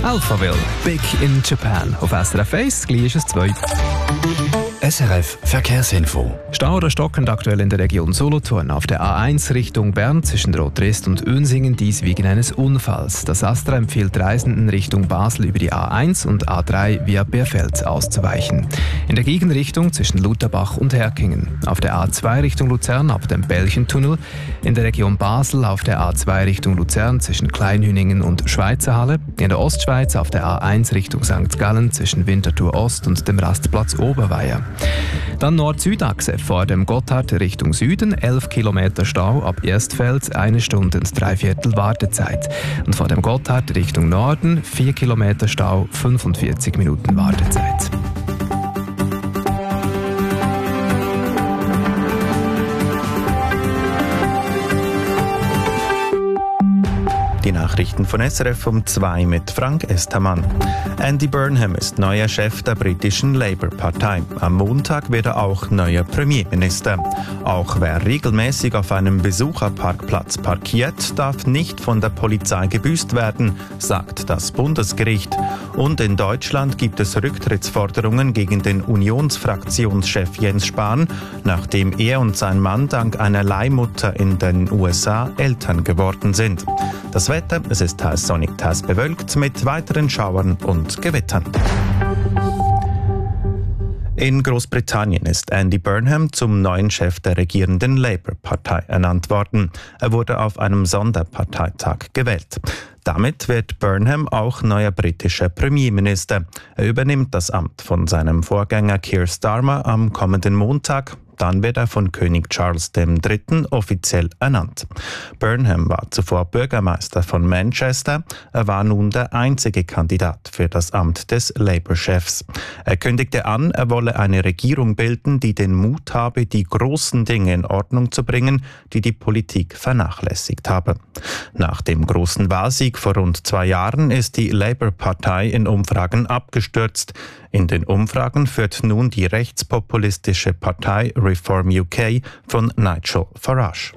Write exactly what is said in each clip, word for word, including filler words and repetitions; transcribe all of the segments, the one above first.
Alphaville, Big in Japan. Auf S R F eins, gleich ist es zwei. S R F Verkehrsinfo. Stau oder stockend aktuell in der Region Solothurn auf der A eins Richtung Bern zwischen Rotrist und Önsingen, dies wegen eines Unfalls. Das ASTRA empfiehlt Reisenden Richtung Basel über die A eins und A drei via Bierfeld auszuweichen. In der Gegenrichtung zwischen Lutherbach und Herkingen. Auf der A zwei Richtung Luzern ab dem Belchentunnel. In der Region Basel auf der A zwei Richtung Luzern zwischen Kleinhüningen und Schweizerhalle. In der Ostschweiz auf der A eins Richtung Sankt Gallen zwischen Winterthur Ost und dem Rastplatz Oberweier. Dann Nord-Süd-Achse vor dem Gotthard Richtung Süden, elf Kilometer Stau ab Erstfeld, eine Stunde und drei Viertel Wartezeit. Und vor dem Gotthard Richtung Norden, vier Kilometer Stau, fünfundvierzig Minuten Wartezeit. Die Nachrichten von S R F um zwei mit Frank Estermann. Andy Burnham ist neuer Chef der britischen Labour-Partei. Am Montag wird er auch neuer Premierminister. Auch wer regelmäßig auf einem Besucherparkplatz parkiert, darf nicht von der Polizei gebüßt werden, sagt das Bundesgericht. Und in Deutschland gibt es Rücktrittsforderungen gegen den Unionsfraktionschef Jens Spahn, nachdem er und sein Mann dank einer Leihmutter in den U S A Eltern geworden sind. Das Wetter, es ist teils sonnig, teils bewölkt mit weiteren Schauern und Gewittern. In Großbritannien ist Andy Burnham zum neuen Chef der regierenden Labour-Partei ernannt worden. Er wurde auf einem Sonderparteitag gewählt. Damit wird Burnham auch neuer britischer Premierminister. Er übernimmt das Amt von seinem Vorgänger Keir Starmer am kommenden Montag. Dann wird er von König Charles der Dritte offiziell ernannt. Burnham war zuvor Bürgermeister von Manchester. Er war nun der einzige Kandidat für das Amt des Labour-Chefs. Er kündigte an, er wolle eine Regierung bilden, die den Mut habe, die großen Dinge in Ordnung zu bringen, die die Politik vernachlässigt habe. Nach dem großen Wahlsieg vor rund zwei Jahren ist die Labour-Partei in Umfragen abgestürzt. In den Umfragen führt nun die rechtspopulistische Partei Reform U K von Nigel Farage.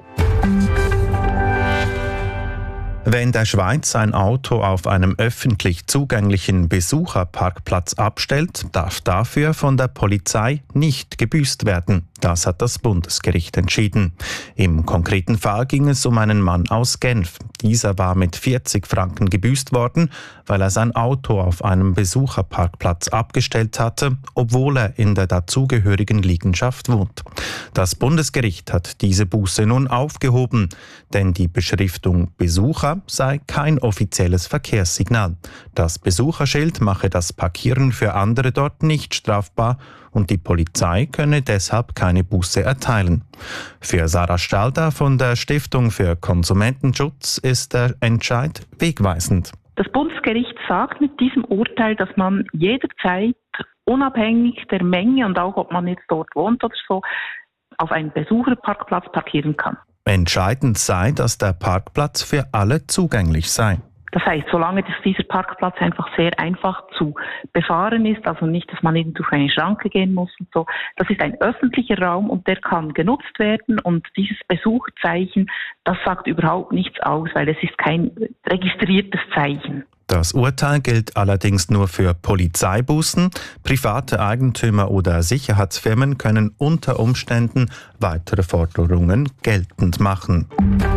Wer in der Schweiz ein Auto auf einem öffentlich zugänglichen Besucherparkplatz abstellt, darf dafür von der Polizei nicht gebüßt werden. Das hat das Bundesgericht entschieden. Im konkreten Fall ging es um einen Mann aus Genf. Dieser war mit vierzig Franken gebüßt worden, weil er sein Auto auf einem Besucherparkplatz abgestellt hatte, obwohl er in der dazugehörigen Liegenschaft wohnt. Das Bundesgericht hat diese Buße nun aufgehoben, denn die Beschriftung Besucher sei kein offizielles Verkehrssignal. Das Besucherschild mache das Parkieren für andere dort nicht strafbar und die Polizei könne deshalb keine Buße erteilen. Für Sarah Stalder von der Stiftung für Konsumentenschutz ist der Entscheid wegweisend. Das Bundesgericht sagt mit diesem Urteil, dass man jederzeit, unabhängig der Menge und auch ob man jetzt dort wohnt oder so, auf einem Besucherparkplatz parkieren kann. Entscheidend sei, dass der Parkplatz für alle zugänglich sei. Das heißt, solange dass dieser Parkplatz einfach sehr einfach zu befahren ist, also nicht, dass man irgendwie durch eine Schranke gehen muss und so. Das ist ein öffentlicher Raum und der kann genutzt werden und dieses Besucherzeichen, das sagt überhaupt nichts aus, weil es ist kein registriertes Zeichen. Das Urteil gilt allerdings nur für Polizeibußen. Private Eigentümer oder Sicherheitsfirmen können unter Umständen weitere Forderungen geltend machen.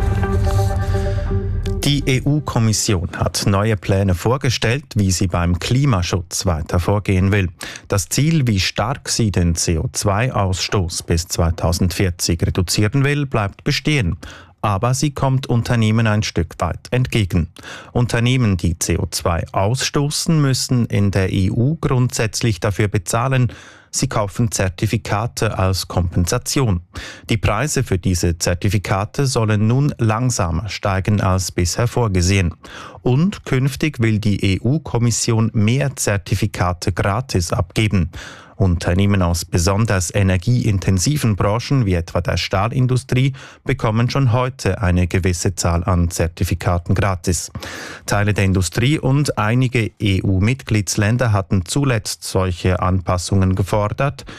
Die E U-Kommission hat neue Pläne vorgestellt, wie sie beim Klimaschutz weiter vorgehen will. Das Ziel, wie stark sie den C O zwei Ausstoß bis zweitausendvierzig reduzieren will, bleibt bestehen. Aber sie kommt Unternehmen ein Stück weit entgegen. Unternehmen, die C O zwei ausstoßen, müssen in der E U grundsätzlich dafür bezahlen. Sie kaufen Zertifikate als Kompensation. Die Preise für diese Zertifikate sollen nun langsamer steigen als bisher vorgesehen. Und künftig will die E U-Kommission mehr Zertifikate gratis abgeben. Unternehmen aus besonders energieintensiven Branchen wie etwa der Stahlindustrie bekommen schon heute eine gewisse Zahl an Zertifikaten gratis. Teile der Industrie und einige E U-Mitgliedsländer hatten zuletzt solche Anpassungen gefordert.